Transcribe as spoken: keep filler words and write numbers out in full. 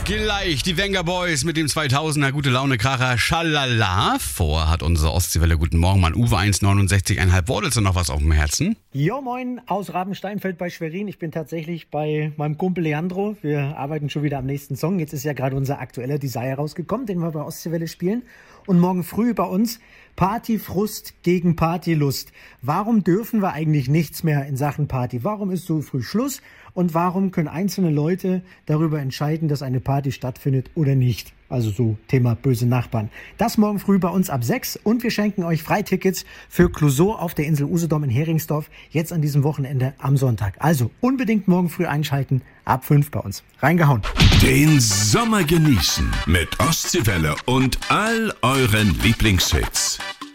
Gleich die Wenger Boys mit dem zweitausender Gute Laune Kracher Schalala. Vor hat unsere Ostseewelle. Guten Morgen, Mann. Uwe eins neunundsechzig Komma fünf. Wordelst du noch was auf dem Herzen? Jo, moin, aus Rabensteinfeld bei Schwerin. Ich bin tatsächlich bei meinem Kumpel Leandro. Wir arbeiten schon wieder am nächsten Song. Jetzt ist ja gerade unser aktueller Desire rausgekommen, den wir bei Ostseewelle spielen. Und morgen früh bei uns Partyfrust gegen Partylust. Warum dürfen wir eigentlich nichts mehr in Sachen Party? Warum ist so früh Schluss? Und warum können einzelne Leute darüber entscheiden, dass eine Party stattfindet oder nicht? Also so Thema böse Nachbarn. Das morgen früh bei uns ab sechs. Und wir schenken euch Freitickets für Clouseau auf der Insel Usedom in Heringsdorf. Jetzt an diesem Wochenende am Sonntag. Also unbedingt morgen früh einschalten. Ab fünf bei uns. Reingehauen. Den Sommer genießen mit Ostseewelle und all euren Lieblingshits.